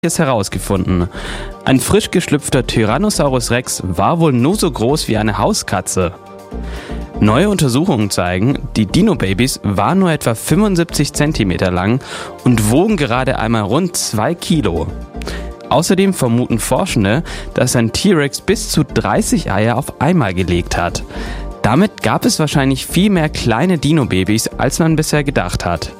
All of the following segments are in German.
herausgefunden. Ein frisch geschlüpfter Tyrannosaurus Rex war wohl nur so groß wie eine Hauskatze. Neue Untersuchungen zeigen, die Dino-Babys waren nur etwa 75 cm lang und wogen gerade einmal rund 2 Kilo. Außerdem vermuten Forschende, dass ein T-Rex bis zu 30 Eier auf einmal gelegt hat. Damit gab es wahrscheinlich viel mehr kleine Dino-Babys, als man bisher gedacht hat.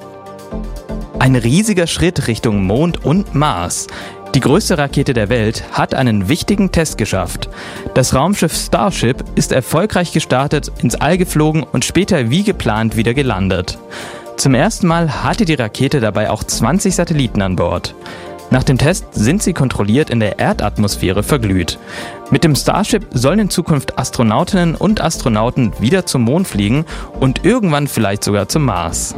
Ein riesiger Schritt Richtung Mond und Mars. Die größte Rakete der Welt hat einen wichtigen Test geschafft. Das Raumschiff Starship ist erfolgreich gestartet, ins All geflogen und später wie geplant wieder gelandet. Zum ersten Mal hatte die Rakete dabei auch 20 Satelliten an Bord. Nach dem Test sind sie kontrolliert in der Erdatmosphäre verglüht. Mit dem Starship sollen in Zukunft Astronautinnen und Astronauten wieder zum Mond fliegen und irgendwann vielleicht sogar zum Mars.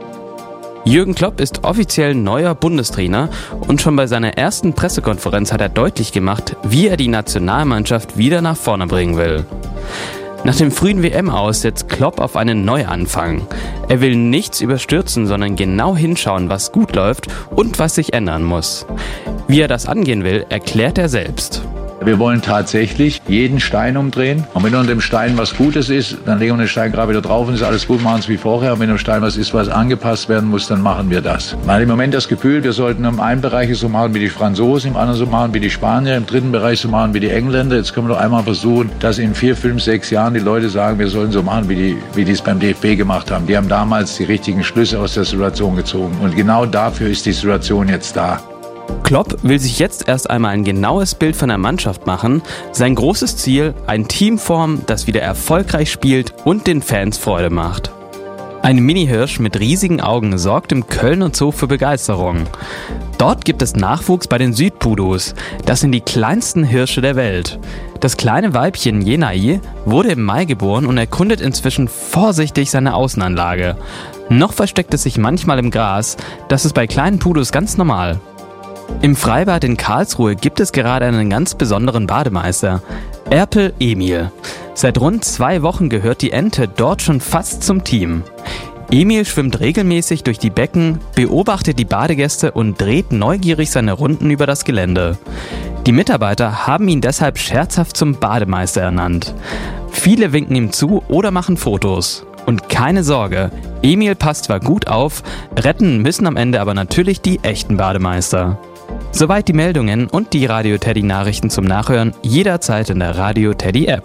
Jürgen Klopp ist offiziell neuer Bundestrainer und schon bei seiner ersten Pressekonferenz hat er deutlich gemacht, wie er die Nationalmannschaft wieder nach vorne bringen will. Nach dem frühen WM-Aus setzt Klopp auf einen Neuanfang. Er will nichts überstürzen, sondern genau hinschauen, was gut läuft und was sich ändern muss. Wie er das angehen will, erklärt er selbst. Wir wollen tatsächlich jeden Stein umdrehen. Und wenn unter dem Stein was Gutes ist, dann legen wir den Stein gerade wieder drauf und ist alles gut, machen es wie vorher. Und wenn unter dem Stein was ist, was angepasst werden muss, dann machen wir das. Man hat im Moment das Gefühl, wir sollten im einen Bereich so machen wie die Franzosen, im anderen so machen wie die Spanier, im dritten Bereich so machen wie die Engländer. Jetzt können wir doch einmal versuchen, dass in 4, 5, 6 Jahren die Leute sagen, wir sollen so machen, wie die es beim DFB gemacht haben. Die haben damals die richtigen Schlüsse aus der Situation gezogen. Und genau dafür ist die Situation jetzt da. Klopp will sich jetzt erst einmal ein genaues Bild von der Mannschaft machen. Sein großes Ziel, ein Team formen, das wieder erfolgreich spielt und den Fans Freude macht. Ein Mini-Hirsch mit riesigen Augen sorgt im Kölner Zoo für Begeisterung. Dort gibt es Nachwuchs bei den Südpudus. Das sind die kleinsten Hirsche der Welt. Das kleine Weibchen Jenai wurde im Mai geboren und erkundet inzwischen vorsichtig seine Außenanlage. Noch versteckt es sich manchmal im Gras. Das ist bei kleinen Pudus ganz normal. Im Freibad in Karlsruhe gibt es gerade einen ganz besonderen Bademeister, Erpel Emil. Seit rund 2 Wochen gehört die Ente dort schon fast zum Team. Emil schwimmt regelmäßig durch die Becken, beobachtet die Badegäste und dreht neugierig seine Runden über das Gelände. Die Mitarbeiter haben ihn deshalb scherzhaft zum Bademeister ernannt. Viele winken ihm zu oder machen Fotos. Und keine Sorge, Emil passt zwar gut auf, retten müssen am Ende aber natürlich die echten Bademeister. Soweit die Meldungen und die Radio Teddy Nachrichten zum Nachhören jederzeit in der Radio Teddy App.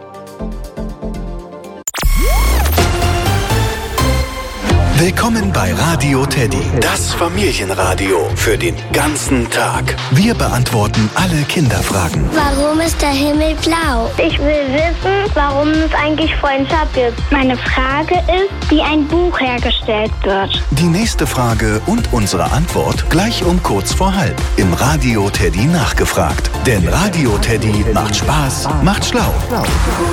Willkommen bei Radio Teddy, das Familienradio für den ganzen Tag. Wir beantworten alle Kinderfragen. Warum ist der Himmel blau? Ich will wissen, warum es eigentlich Freundschaft gibt. Meine Frage ist, wie ein Buch hergestellt wird. Die nächste Frage und unsere Antwort gleich um kurz vor halb im Radio Teddy nachgefragt. Denn Radio Teddy macht Spaß, macht schlau.